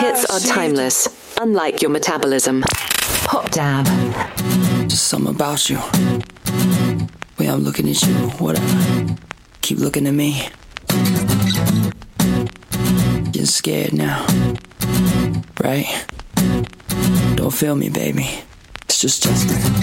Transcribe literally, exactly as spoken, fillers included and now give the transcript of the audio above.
hits are timeless, unlike your metabolism. Hot Dab. Just something about you. Way I'm looking at you, whatever. Keep looking at me. Getting scared now, right? Don't feel me, baby. It's just Justin.